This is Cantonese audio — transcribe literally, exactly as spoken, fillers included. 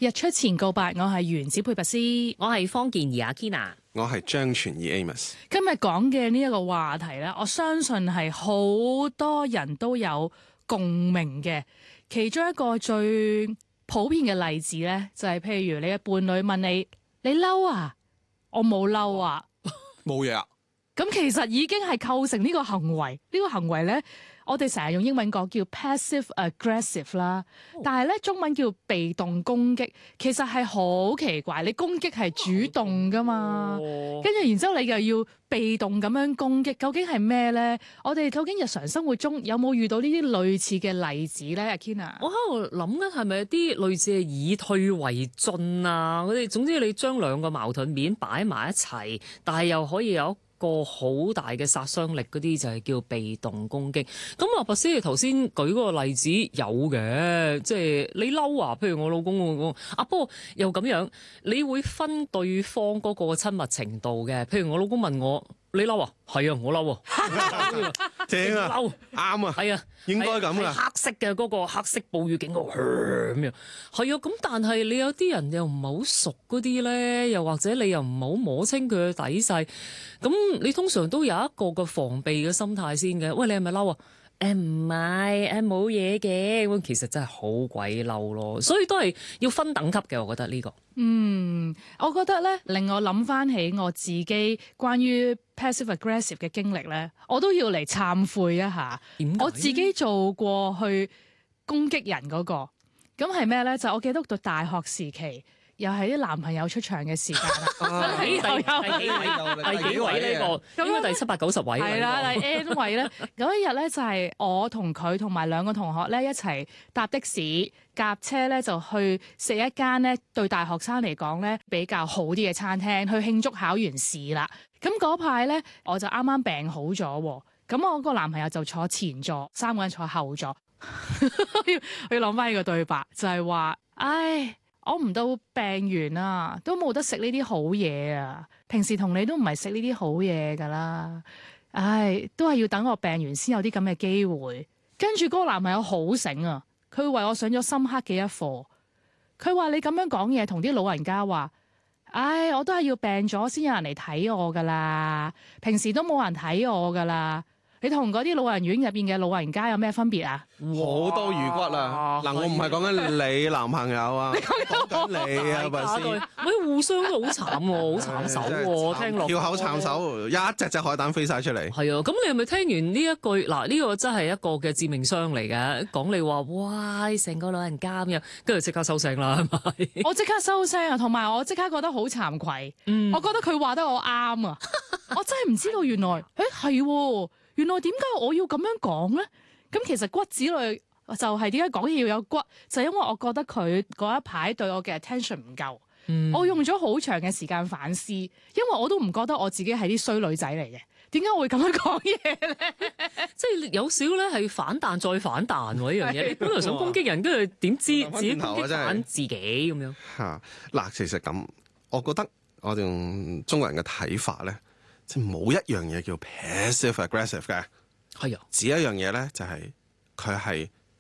日出前告白，我係原子佩拔斯， 我係方健儀阿 Kina， 我係張傳義 Amos。 今日講嘅呢一個話題咧，我相信係好多人都有共鳴嘅。其中一個最普遍嘅例子咧，就係譬如你嘅伴侶問你：你嬲啊？我冇嬲啊， 冇嘢啊。 咁其實已經係構成呢個行為，呢個行為咧。我哋成日用英文講叫 passive aggressive 啦，但係咧中文叫被動攻擊，其實係好奇怪。你攻擊係主動噶嘛，跟住然之後你又要被動咁樣攻擊，究竟係咩咧？我哋究竟日常生活中有冇遇到呢啲類似嘅例子咧？阿 Kina， 我喺度諗緊係咪啲類似係以退為進啊？嗰啲總之你將兩個矛盾面擺埋一齊，但係又可以有個好大嘅殺傷力，嗰啲就係叫被動攻擊。咁阿拔斯你頭先舉嗰個例子有嘅，即係你嬲啊，譬如我老公我講啊，不過又咁樣，你會分對方嗰個親密程度嘅。譬如我老公問我：你嬲啊？係啊，我嬲啊， 正啊， 嬲啱啊， 係啊， 應該咁噶。 黑色嘅嗰個黑色暴雨警告咁樣，係啊。咁但係你有啲人又唔係好熟嗰啲咧，又或者你又唔係好摸清佢嘅底細，咁你通常都有一個嘅防備嘅心態先嘅。喂，你係咪嬲啊？誒唔係，誒冇嘢嘅。咁其實真係好鬼嬲咯，所以都係要分等級嘅。我覺得呢個， 嗯，我覺得咧令我諗翻起我自己關於 passive aggressive 嘅經歷咧，我都要嚟懺悔一下。我自己做過去攻擊人嗰個，咁係咩咧？就我記得讀大學時期，又係啲男朋友出場嘅時間啦。 第第幾位？第幾位呢個？應該第七八九十位。 係啦，第 N 位咧，嗰一日咧就係我同佢同埋兩個同學咧一齊搭的士夾車咧，就去食一間咧對大學生嚟講咧比較好啲嘅餐廳，去慶祝考完試啦。咁嗰排咧我就啱啱病好咗，咁我個男朋友就坐前座，三個人坐後座。要我要諗翻呢個對白，就係話，唉。我唔到病完啊，都冇得食呢啲好嘢啊！平時同你都唔係食呢啲好嘢噶啦，唉，都係要等我病完先有啲咁嘅機會。跟住嗰個男朋友好醒啊，佢為我上咗深刻嘅一課。佢話你咁樣講嘢，同啲老人家話，唉，我都係要病咗先有人嚟睇我噶啦，平時都冇人睇我噶啦。你同嗰啲老人院入邊嘅老人家有咩分別啊？ 好多魚骨啊！嗱，我唔係講緊你男朋友啊，講緊你啊，拔斯。 喂，互相都好慘喎，好慘手喎，聽落。 翹口慘手，一隻隻海膽飛晒出嚟。 係啊，咁你係咪聽完呢一句？嗱，呢個真係一個嘅致命傷嚟嘅。講你話，哇，成個老人家咁樣，跟住即刻收聲啦，係咪？我即刻收聲啊！同埋我即刻覺得好慚愧。 嗯， 我覺得佢話得我啱啊！我真係唔知道原來，誒係喎。原來點解我要咁樣講咧？咁其實骨子裏就係點解講嘢要有骨，就係因為我覺得佢嗰一排對我嘅 attention 唔夠。嗯、我用咗好長嘅時間反思，因為我都唔覺得我自己係啲衰女仔嚟嘅。點解我會咁樣講嘢咧？ 即係有少咧係反彈再反彈喎呢樣嘢。你本來想攻擊人，跟住點知自己攻擊反自己咁樣？ 嚇嗱，其實咁，我覺得我哋用中國人嘅睇法咧。即係冇一樣嘢叫 passive aggressive 嘅， 係啊， 只一樣嘢咧就係佢係